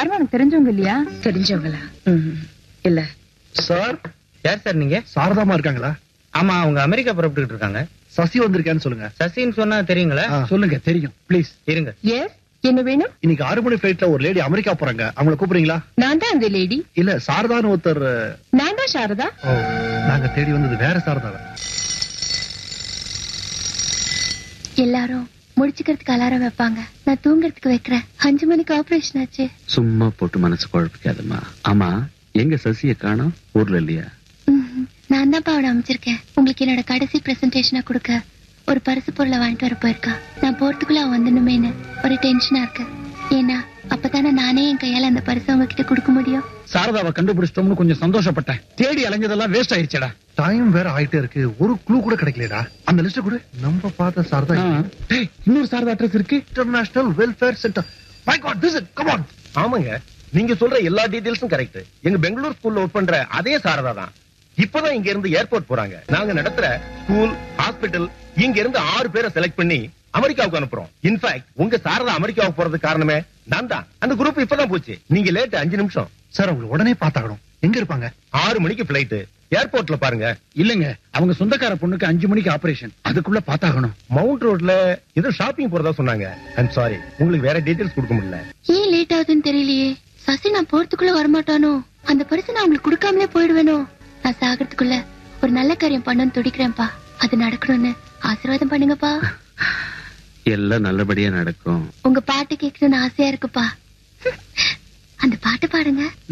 யாரும் உனக்கு தெரிஞ்சவங்க இல்லையா? தெரிஞ்சவங்களா? இல்ல சார். யார் சார் நீங்க? சாரதாமா இருக்காங்களா? ஆமா, அவங்க அமெரிக்கா புறப்பட்டு இருக்காங்க. சசி வந்திருக்கான்னு சொல்லுங்க. சசின்னு சொன்னா தெரியுங்களா? சொல்லுங்க, தெரியும். ப்ளீஸ் இருங்க. எஸ், என்ன வேணும்? இன்னைக்கு 6 மணி ஃபிளைட்ல ஒரு லேடி அமெரிக்கா போறாங்க. அவங்கள கூப்பிடுறீங்களா? நான் தான் அந்த லேடி. இல்ல, சாரதான்னு ஒருத்தர். நான் தான் சாரதா. நாங்க தேடி வந்தது வேற சாரதாவை. எல்லாரும் முடிச்சுக்கிறதுக்கு அலாரம் வைப்பாங்க, நான் தூங்குறதுக்கு வைக்கிறேன். 5 மணிக்கு ஆபரேஷன் ஆச்சு. சும்மா போட்டு மனசு குழப்பிக்காதம்மா. ஆமா, எங்க சசிய காணோம்? ஊர்ல இல்லையா? நான் தான் அவனை அமைச்சிருக்கேன். உங்களுக்கு என்னோட கடைசி பிரசன்டேஷனா கொடுக்க ஒரு பரிசு பொருளை வாங்கிட்டு வர போயிருக்கா. நான் போறதுக்குள்ள அவன் வந்துடுமேன்னு ஒரு டென்ஷனா இருக்கு. ஏன்னா அப்பதானே நானே என் கையால அந்த பரிசு அவங்க கிட்ட கொடுக்க முடியும். சாரதாவை கண்டுபிடிச்சிட்டோம்னு கொஞ்சம் சந்தோஷப்பட்டேன். தேடி அலைஞ்சதெல்லாம் வேஸ்ட் ஆயிடுச்சடா. டைம் வேற ஆயிட்டே இருக்கு, ஒரு க்ளூ கூட கிடைக்கலடா. அந்த லிஸ்ட் கூட நம்ம பார்த்த சாரதா. இன்னொரு சாரதா அட்ரஸ் இருக்கு, international welfare centre. My God, visit, come on. ஆமாங்க, நீங்க சொல்ற எல்லா டீடைல்ஸும் கரெக்ட். எங்க பெங்களூர் ஸ்கூல்ல ஒர்க் பண்ற அதே சாரதா தான். இப்பதான் இங்க இருந்து ஏர்போர்ட் போறாங்க. நாங்க நடத்துற ஸ்கூல், ஹாஸ்பிட்டல், இங்க இருந்து 6 பேரை செலக்ட் பண்ணி அமெரிக்காவுக்கு அனுப்புறோம். இன்ஃபேக்ட் உங்க சாரதா அமெரிக்காவுக்கு போறதுக்கு காரணமே நான் தான். அந்த குரூப் இப்பதான் போச்சு. நீங்க லேட் 5 நிமிஷம். சார், அவங்க உடனே பார்த்தாகணும். எங்க இருப்பாங்க? 6 மணிக்கு பிளைட், ஏர்போர்ட்ல பாருங்க. இல்லங்க, அவங்க சொந்தக்கார பொண்ணுக்கு 5 மணிக்கு ஆபரேஷன். அதுக்குள்ள பார்த்தாகணும். மவுண்ட் ரோட்ல ஏதோ ஷாப்பிங் போறதா சொன்னாங்க. ஐம் சாரி, உங்களுக்கு வேற டீடைல்ஸ் கொடுக்க முடியல. ஏன் லேட் ஆகுதுன்னு தெரியலையே. சசி நான் போறதுக்குள்ள வரமாட்டானோ? அந்த பரிசு நான் உங்களுக்கு கொடுக்காமலே போயிடுவேனோ? நான் சாகிறதுக்குள்ள ஒரு நல்ல காரியம் பண்ணணும்னு துடிக்கிறேன்ப்பா. அது நடக்கணும்னு ஆசீர்வாதம் பண்ணுங்கப்பா. எல்லாம் நல்லபடியா நடக்கும். உங்க பாட்டு கேட்கணும்னு ஆசையா இருக்குப்பா. அந்த பாட்டு பாடுங்க.